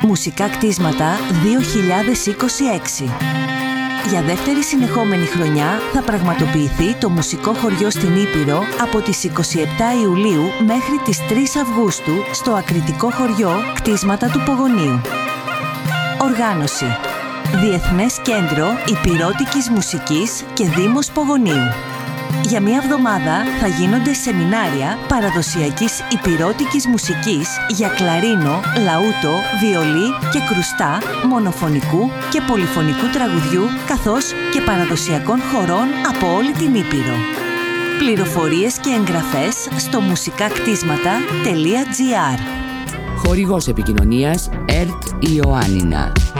Μουσικά κτίσματα 2026. Για δεύτερη συνεχόμενη χρονιά θα πραγματοποιηθεί το Μουσικό Χωριό στην Ήπειρο από τις 27 Ιουλίου μέχρι τις 3 Αυγούστου στο ακριτικό χωριό Κτίσματα του Πογονίου. Οργάνωση: Διεθνές Κέντρο Ηπειρώτικης Μουσικής και Δήμος Πογονίου. Για μία εβδομάδα θα γίνονται σεμινάρια παραδοσιακής ηπειρώτικης μουσικής για κλαρίνο, λαούτο, βιολί και κρουστά, μονοφωνικού και πολυφωνικού τραγουδιού, καθώς και παραδοσιακών χορών από όλη την Ήπειρο. Πληροφορίες και εγγραφές στο musikaktίσματα.gr. Χορηγός επικοινωνίας ΕΡΤ Ιωάννινα.